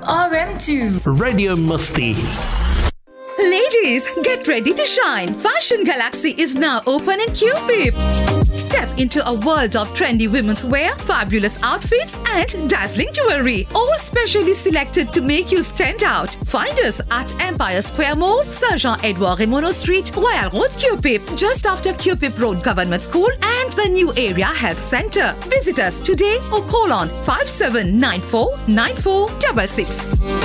RM2 Radio Musti. Ladies, get ready to shine. Fashion Galaxy is now open in Cupid. Step into a world of trendy women's wear, fabulous outfits and dazzling jewelry. All specially selected to make you stand out. Find us at Empire Square Mall, Sir Jean-Edouard Remono Street, Royal Road, Cupid, just after Cupid Road Government School and the New Area Health Centre. Visit us today or call on 5794 9466.